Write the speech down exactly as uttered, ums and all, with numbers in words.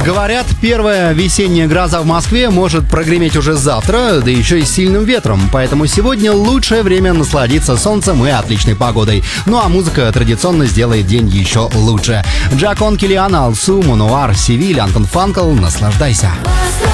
Говорят, первая весенняя гроза в Москве может прогреметь уже завтра, да еще и с сильным ветром. Поэтому сегодня лучшее время насладиться солнцем и отличной погодой. Ну а музыка традиционно сделает день еще лучше. Джакон Киллиан, Алсу, Мануар, Севиль, Антон Фанкл. Наслаждайся.